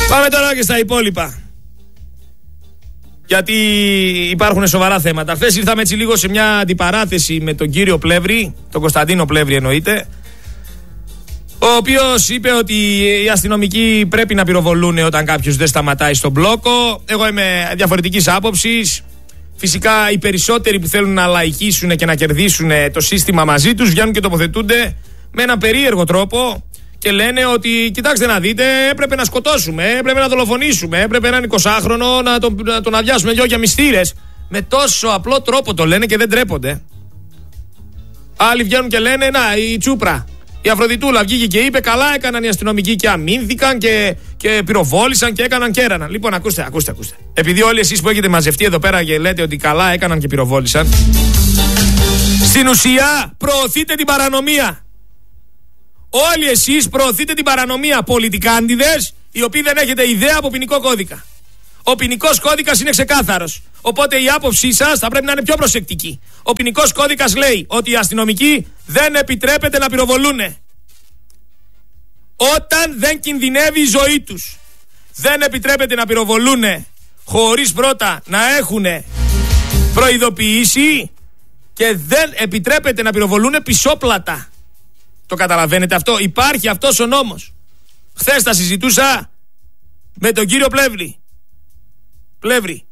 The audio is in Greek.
Πάμε τώρα και στα υπόλοιπα. Γιατί υπάρχουν σοβαρά θέματα. Χθες ήρθαμε έτσι λίγο σε μια αντιπαράθεση με τον κύριο Πλεύρη, τον Κωνσταντίνο Πλεύρη εννοείται, ο οποίος είπε ότι οι αστυνομικοί πρέπει να πυροβολούν όταν κάποιος δεν σταματάει στον μπλόκο. Εγώ είμαι διαφορετικής άποψης. Φυσικά οι περισσότεροι που θέλουν να λαϊκίσουν και να κερδίσουν το σύστημα μαζί τους βγαίνουν και τοποθετούνται με έναν περίεργο τρόπο και λένε ότι κοιτάξτε να δείτε, έπρεπε να σκοτώσουμε, έπρεπε να δολοφονήσουμε, έπρεπε έναν 20χρονο να τον αδειάσουμε δυο για μυστήρες. Με τόσο απλό τρόπο το λένε και δεν τρέπονται. Άλλοι βγαίνουν και λένε, να, η Τσούπρα, η Αφροδιτούλα βγήκε και είπε, καλά έκαναν οι αστυνομικοί και αμήνθηκαν και πυροβόλησαν και έκαναν και έραναν. Λοιπόν, ακούστε. Επειδή όλοι εσείς που έχετε μαζευτεί εδώ πέρα και λέτε ότι καλά έκαναν και πυροβόλησαν, στην ουσία προωθείτε την παρανομία. Όλοι εσείς προωθείτε την παρανομία, πολιτικάντιδες, οι οποίοι δεν έχετε ιδέα από ποινικό κώδικα. Ο ποινικός κώδικας είναι ξεκάθαρος. Οπότε η άποψή σας θα πρέπει να είναι πιο προσεκτική. Ο ποινικός κώδικας λέει ότι οι αστυνομικοί δεν επιτρέπεται να πυροβολούνε όταν δεν κινδυνεύει η ζωή τους. Δεν επιτρέπεται να πυροβολούνε χωρίς πρώτα να έχουν προειδοποιήσει και δεν επιτρέπεται να πυροβολούνε πισόπλατα. Το καταλαβαίνετε αυτό? Υπάρχει αυτός ο νόμος. Χθες τα συζητούσα με τον κύριο Πλεύρη.